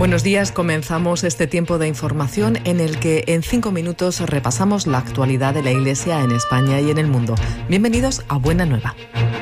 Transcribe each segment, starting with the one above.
Buenos días, comenzamos este tiempo de información en el que en 5 minutos repasamos la actualidad de la Iglesia en España y en el mundo. Bienvenidos a Buena Nueva.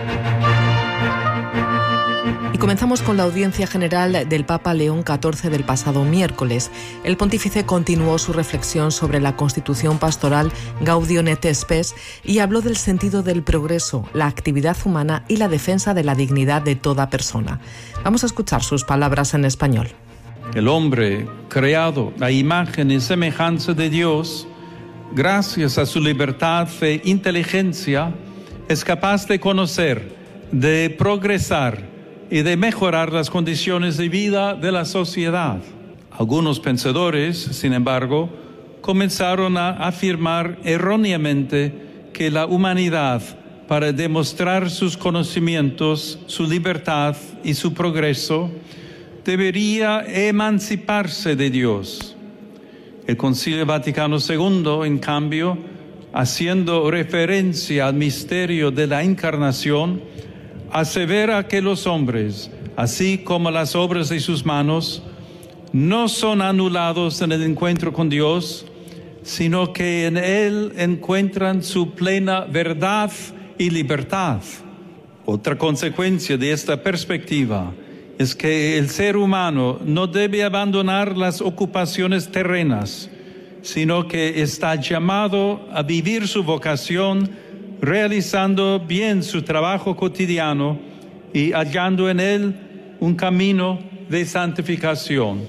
Y comenzamos con la audiencia general del Papa León XIV del pasado miércoles. El pontífice continuó su reflexión sobre la Constitución pastoral Gaudium et Spes y habló del sentido del progreso, la actividad humana y la defensa de la dignidad de toda persona. Vamos a escuchar sus palabras en español. El hombre, creado a imagen y semejanza de Dios, gracias a su libertad, fe e inteligencia, es capaz de conocer, de progresar y de mejorar las condiciones de vida de la sociedad. Algunos pensadores, sin embargo, comenzaron a afirmar erróneamente que la humanidad, para demostrar sus conocimientos, su libertad y su progreso, debería emanciparse de Dios. El Concilio Vaticano II, en cambio, haciendo referencia al misterio de la encarnación, asevera que los hombres, así como las obras de sus manos, no son anulados en el encuentro con Dios, sino que en Él encuentran su plena verdad y libertad. Otra consecuencia de esta perspectiva es que el ser humano no debe abandonar las ocupaciones terrenas, sino que está llamado a vivir su vocación realizando bien su trabajo cotidiano y hallando en él un camino de santificación.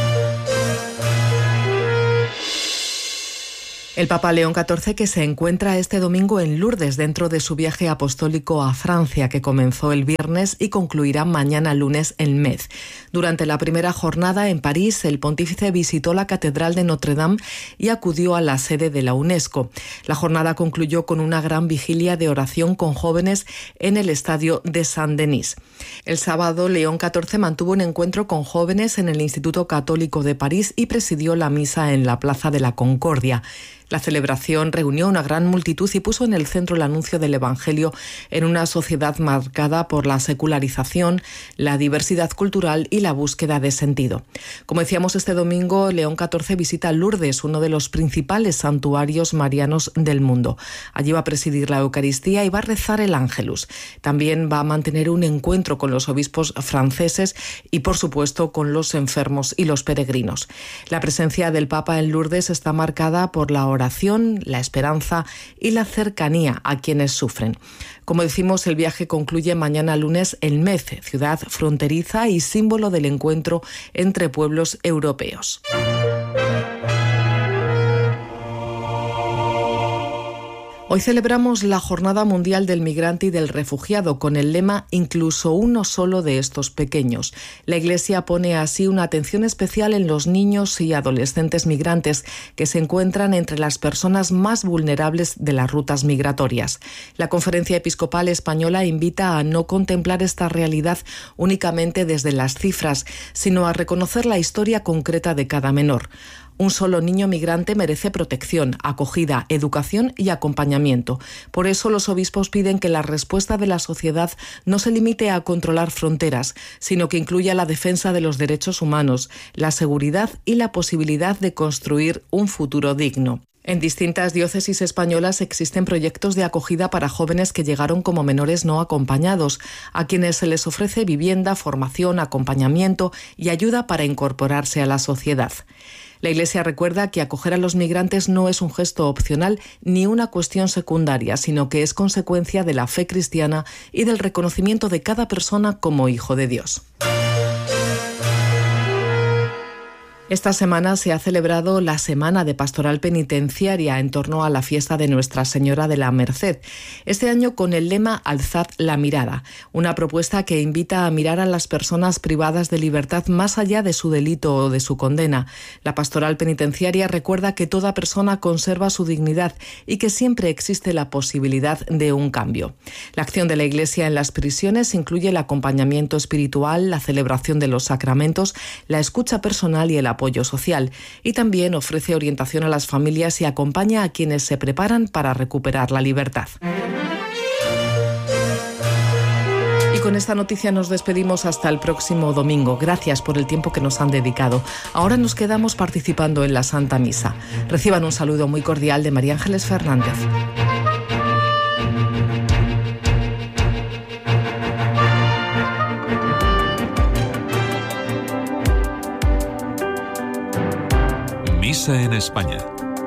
El Papa León XIV, que se encuentra este domingo en Lourdes dentro de su viaje apostólico a Francia, que comenzó el viernes y concluirá mañana lunes en Metz. Durante la primera jornada en París, el pontífice visitó la Catedral de Notre Dame y acudió a la sede de la UNESCO. La jornada concluyó con una gran vigilia de oración con jóvenes en el estadio de Saint-Denis. El sábado, León XIV mantuvo un encuentro con jóvenes en el Instituto Católico de París y presidió la misa en la Plaza de la Concordia. La celebración reunió a una gran multitud y puso en el centro el anuncio del Evangelio en una sociedad marcada por la secularización, la diversidad cultural y la búsqueda de sentido. Como decíamos, este domingo León XIV visita Lourdes, uno de los principales santuarios marianos del mundo. Allí va a presidir la Eucaristía y va a rezar el Ángelus. También va a mantener un encuentro con los obispos franceses y, por supuesto, con los enfermos y los peregrinos. La presencia del Papa en Lourdes está marcada por la oración, la esperanza y la cercanía a quienes sufren. Como decimos, el viaje concluye mañana lunes en Metz, ciudad fronteriza y símbolo del encuentro entre pueblos europeos. Hoy celebramos la Jornada Mundial del Migrante y del Refugiado con el lema «Incluso uno solo de estos pequeños». La Iglesia pone así una atención especial en los niños y adolescentes migrantes que se encuentran entre las personas más vulnerables de las rutas migratorias. La Conferencia Episcopal Española invita a no contemplar esta realidad únicamente desde las cifras, sino a reconocer la historia concreta de cada menor. Un solo niño migrante merece protección, acogida, educación y acompañamiento. Por eso los obispos piden que la respuesta de la sociedad no se limite a controlar fronteras, sino que incluya la defensa de los derechos humanos, la seguridad y la posibilidad de construir un futuro digno. En distintas diócesis españolas existen proyectos de acogida para jóvenes que llegaron como menores no acompañados, a quienes se les ofrece vivienda, formación, acompañamiento y ayuda para incorporarse a la sociedad. La Iglesia recuerda que acoger a los migrantes no es un gesto opcional ni una cuestión secundaria, sino que es consecuencia de la fe cristiana y del reconocimiento de cada persona como hijo de Dios. Esta semana se ha celebrado la Semana de Pastoral Penitenciaria en torno a la fiesta de Nuestra Señora de la Merced. Este año con el lema Alzad la mirada, una propuesta que invita a mirar a las personas privadas de libertad más allá de su delito o de su condena. La Pastoral Penitenciaria recuerda que toda persona conserva su dignidad y que siempre existe la posibilidad de un cambio. La acción de la Iglesia en las prisiones incluye el acompañamiento espiritual, la celebración de los sacramentos, la escucha personal y el apoyo social, y también ofrece orientación a las familias y acompaña a quienes se preparan para recuperar la libertad. Y con esta noticia nos despedimos hasta el próximo domingo. Gracias por el tiempo que nos han dedicado. Ahora nos quedamos participando en la Santa Misa. Reciban un saludo muy cordial de María Ángeles Fernández. Misa en España.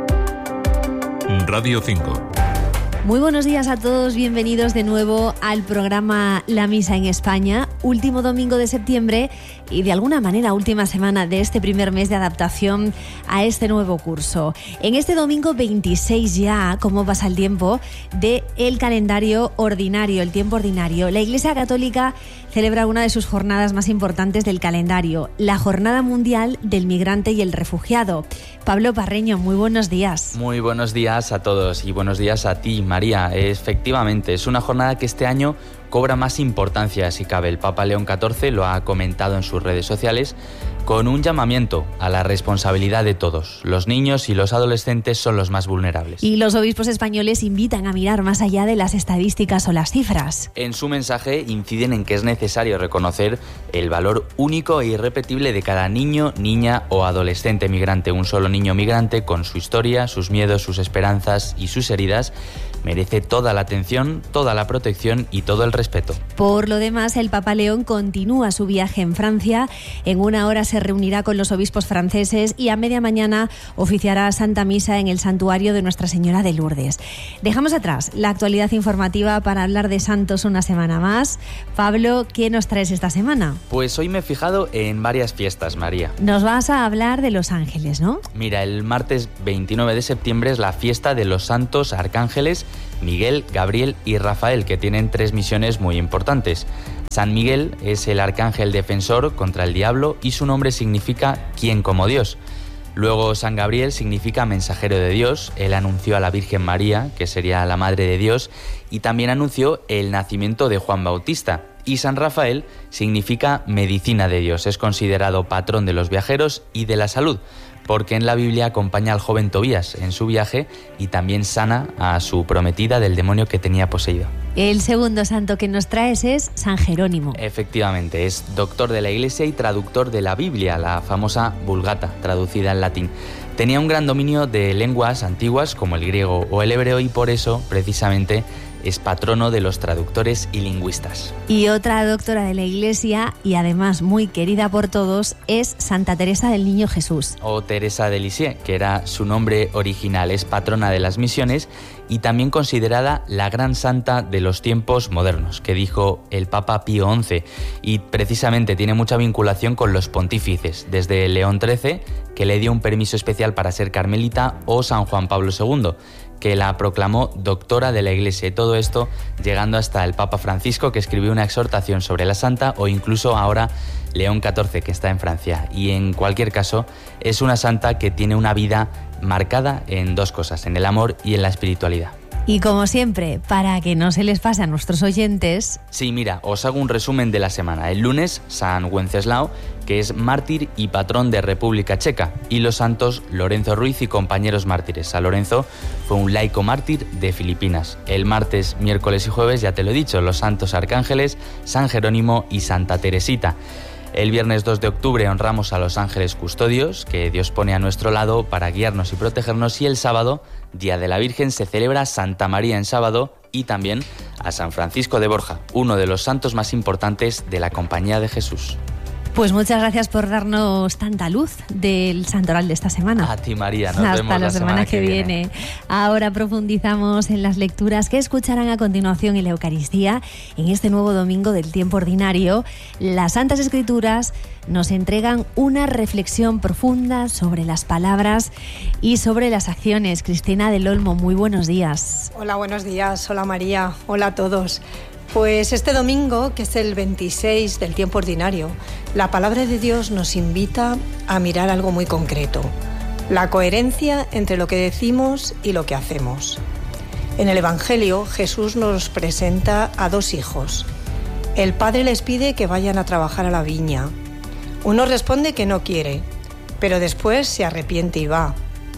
Radio 5. Muy buenos días a todos, bienvenidos de nuevo al programa La Misa en España, último domingo de septiembre y de alguna manera última semana de este primer mes de adaptación a este nuevo curso. En este domingo 26 ya, cómo pasa el tiempo, del calendario ordinario, el tiempo ordinario. La Iglesia Católica celebra una de sus jornadas más importantes del calendario, la Jornada Mundial del Migrante y el Refugiado. Pablo Parreño, muy buenos días. Muy buenos días a todos y buenos días a ti, María. Efectivamente, es una jornada que este año cobra más importancia, si cabe. El Papa León XIV lo ha comentado en sus redes sociales con un llamamiento a la responsabilidad de todos. Los niños y los adolescentes son los más vulnerables. Y los obispos españoles invitan a mirar más allá de las estadísticas o las cifras. En su mensaje inciden en que es necesario reconocer el valor único e irrepetible de cada niño, niña o adolescente migrante. Un solo niño migrante, con su historia, sus miedos, sus esperanzas y sus heridas, merece toda la atención, toda la protección y todo el respeto. Por lo demás, el Papa León continúa su viaje en Francia. En una hora se reunirá con los obispos franceses y a media mañana oficiará Santa Misa en el santuario de Nuestra Señora de Lourdes. Dejamos atrás la actualidad informativa para hablar de santos una semana más. Pablo, ¿qué nos traes esta semana? Pues hoy me he fijado en varias fiestas, María. Nos vas a hablar de los ángeles, ¿no? Mira, el martes 29 de septiembre es la fiesta de los santos arcángeles Miguel, Gabriel y Rafael, que tienen 3 misiones muy importantes. San Miguel es el arcángel defensor contra el diablo y su nombre significa «quien como Dios». Luego San Gabriel significa mensajero de Dios. Él anunció a la Virgen María, que sería la Madre de Dios, y también anunció el nacimiento de Juan Bautista. Y San Rafael significa medicina de Dios. Es considerado patrón de los viajeros y de la salud, porque en la Biblia acompaña al joven Tobías en su viaje y también sana a su prometida del demonio que tenía poseído. El segundo santo que nos traes es San Jerónimo. Efectivamente, es doctor de la Iglesia y traductor de la Biblia, la famosa Vulgata, traducida en latín. Tenía un gran dominio de lenguas antiguas como el griego o el hebreo y por eso, precisamente, es patrono de los traductores y lingüistas. Y otra doctora de la Iglesia, y además muy querida por todos, es Santa Teresa del Niño Jesús. O Teresa de Lisieux, que era su nombre original. Es patrona de las misiones y también considerada la gran santa de los tiempos modernos, que dijo el Papa Pío XI, y precisamente tiene mucha vinculación con los pontífices, desde León XIII, que le dio un permiso especial para ser carmelita, o San Juan Pablo II, que la proclamó doctora de la Iglesia, y todo esto llegando hasta el Papa Francisco, que escribió una exhortación sobre la santa, o incluso ahora León XIV, que está en Francia. Y en cualquier caso, es una santa que tiene una vida marcada en 2 cosas, en el amor y en la espiritualidad. Y como siempre, para que no se les pase a nuestros oyentes... Sí, mira, os hago un resumen de la semana. El lunes, San Wenceslao, que es mártir y patrón de República Checa, y los santos Lorenzo Ruiz y compañeros mártires. San Lorenzo fue un laico mártir de Filipinas. El martes, miércoles y jueves, ya te lo he dicho, los santos arcángeles, San Jerónimo y Santa Teresita. El viernes 2 de octubre honramos a los ángeles custodios, que Dios pone a nuestro lado para guiarnos y protegernos, y el sábado, Día de la Virgen, se celebra Santa María en sábado y también a San Francisco de Borja, uno de los santos más importantes de la Compañía de Jesús. Pues muchas gracias por darnos tanta luz del santoral de esta semana. A ti, María. Nos Hasta vemos la semana que viene. Ahora profundizamos en las lecturas que escucharán a continuación en la Eucaristía. En este nuevo domingo del tiempo ordinario, las Santas Escrituras nos entregan una reflexión profunda sobre las palabras y sobre las acciones. Cristina del Olmo, muy buenos días. Hola, buenos días. Hola, María. Hola a todos. Pues este domingo, que es el 26 del tiempo ordinario, la palabra de Dios nos invita a mirar algo muy concreto: la coherencia entre lo que decimos y lo que hacemos. En el Evangelio, Jesús nos presenta a 2 hijos. El padre les pide que vayan a trabajar a la viña. Uno responde que no quiere, pero después se arrepiente y va.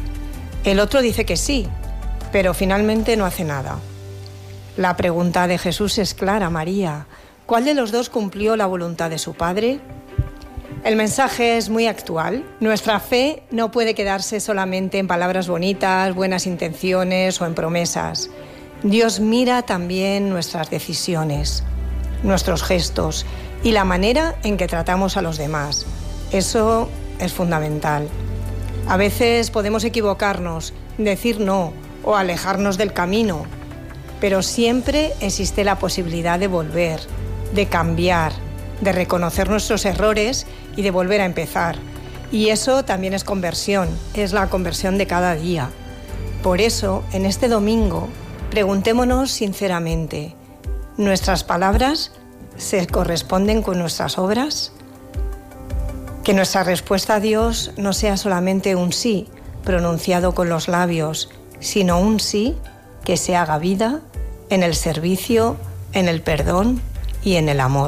El otro dice que sí, pero finalmente no hace nada. La pregunta de Jesús es clara, María: ¿Cuál de los dos cumplió la voluntad de su Padre? El mensaje es muy actual. Nuestra fe no puede quedarse solamente en palabras bonitas, buenas intenciones o en promesas. Dios mira también nuestras decisiones, nuestros gestos y la manera en que tratamos a los demás. Eso es fundamental. A veces podemos equivocarnos, decir no o alejarnos del camino, pero siempre existe la posibilidad de volver, de cambiar, de reconocer nuestros errores y de volver a empezar. Y eso también es conversión, es la conversión de cada día. Por eso, en este domingo, preguntémonos sinceramente, ¿nuestras palabras se corresponden con nuestras obras? Que nuestra respuesta a Dios no sea solamente un sí pronunciado con los labios, sino un sí que se haga vida en el servicio, en el perdón y en el amor.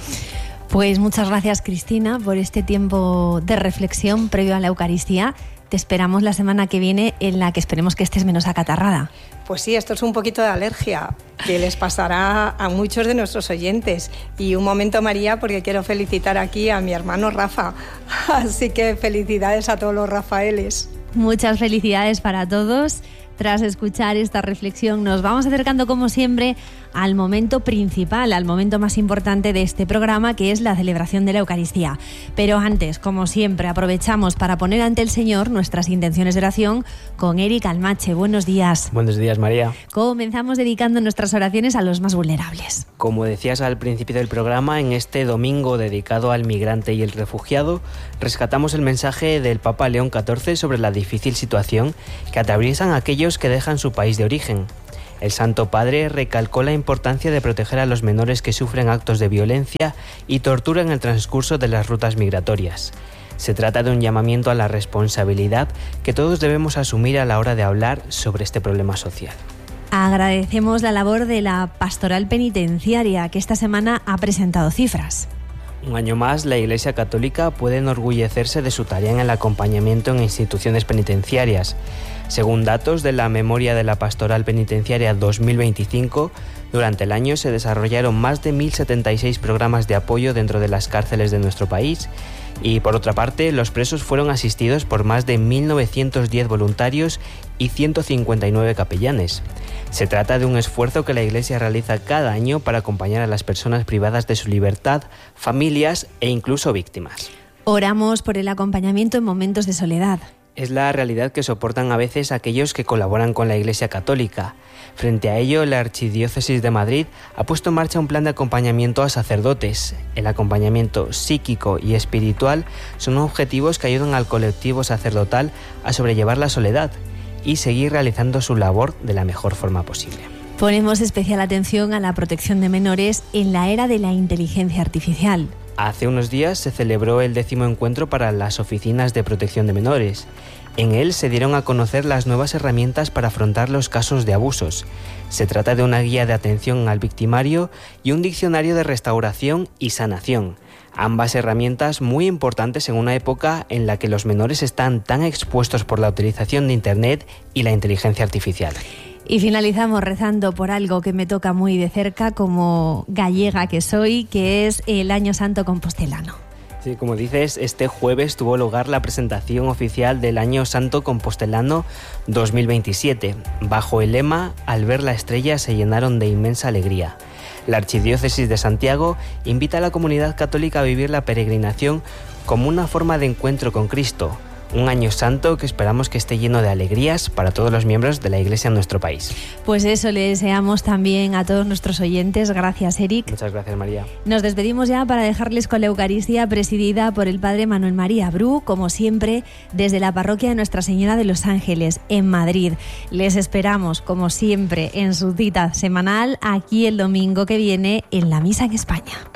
Pues muchas gracias, Cristina, por este tiempo de reflexión previo a la Eucaristía. Te esperamos la semana que viene, en la que esperemos que estés menos acatarrada. Pues sí, esto es un poquito de alergia que les pasará a muchos de nuestros oyentes. Y un momento, María, porque quiero felicitar aquí a mi hermano Rafa. Así que felicidades a todos los Rafaeles. Muchas felicidades para todos. Tras escuchar esta reflexión, nos vamos acercando, como siempre, al momento principal, al momento más importante de este programa, que es la celebración de la Eucaristía. Pero antes, como siempre, aprovechamos para poner ante el Señor nuestras intenciones de oración con Eric Almache. Buenos días. Buenos días, María. Comenzamos dedicando nuestras oraciones a los más vulnerables. Como decías al principio del programa, en este domingo dedicado al migrante y el refugiado, rescatamos el mensaje del Papa León XIV sobre la difícil situación que atraviesan aquellos que dejan su país de origen. El Santo Padre recalcó la importancia de proteger a los menores que sufren actos de violencia y tortura en el transcurso de las rutas migratorias. Se trata de un llamamiento a la responsabilidad que todos debemos asumir a la hora de hablar sobre este problema social. Agradecemos la labor de la Pastoral Penitenciaria, que esta semana ha presentado cifras. Un año más, la Iglesia Católica puede enorgullecerse de su tarea en el acompañamiento en instituciones penitenciarias. Según datos de la Memoria de la Pastoral Penitenciaria 2025, durante el año se desarrollaron más de 1.076 programas de apoyo dentro de las cárceles de nuestro país y, por otra parte, los presos fueron asistidos por más de 1.910 voluntarios y 159 capellanes. Se trata de un esfuerzo que la Iglesia realiza cada año para acompañar a las personas privadas de su libertad, familias e incluso víctimas. Oramos por el acompañamiento en momentos de soledad. Es la realidad que soportan a veces aquellos que colaboran con la Iglesia Católica. Frente a ello, la Archidiócesis de Madrid ha puesto en marcha un plan de acompañamiento a sacerdotes. El acompañamiento psíquico y espiritual son objetivos que ayudan al colectivo sacerdotal a sobrellevar la soledad y seguir realizando su labor de la mejor forma posible. Ponemos especial atención a la protección de menores en la era de la inteligencia artificial. Hace unos días se celebró el 10º encuentro para las oficinas de protección de menores. En él se dieron a conocer las nuevas herramientas para afrontar los casos de abusos. Se trata de una guía de atención al victimario y un diccionario de restauración y sanación. Ambas herramientas muy importantes en una época en la que los menores están tan expuestos por la utilización de Internet y la inteligencia artificial. Y finalizamos rezando por algo que me toca muy de cerca como gallega que soy, que es el Año Santo Compostelano. Sí, como dices, este jueves tuvo lugar la presentación oficial del Año Santo Compostelano 2027. Bajo el lema "Al ver la estrella se llenaron de inmensa alegría". La Archidiócesis de Santiago invita a la comunidad católica a vivir la peregrinación como una forma de encuentro con Cristo. Un año santo que esperamos que esté lleno de alegrías para todos los miembros de la Iglesia en nuestro país. Pues eso le deseamos también a todos nuestros oyentes. Gracias, Eric. Muchas gracias, María. Nos despedimos ya para dejarles con la Eucaristía presidida por el Padre Manuel María Bru, como siempre, desde la parroquia de Nuestra Señora de los Ángeles, en Madrid. Les esperamos, como siempre, en su cita semanal, aquí el domingo que viene, en la Misa en España.